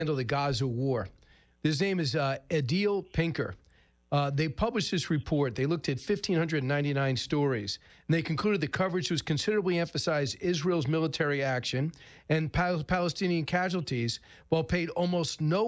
handle the Gaza war. His name is Adil Pinker. They published this report. They looked at 1,599 stories, and they concluded the coverage was considerably emphasized Israel's military action and Palestinian casualties, while paid almost no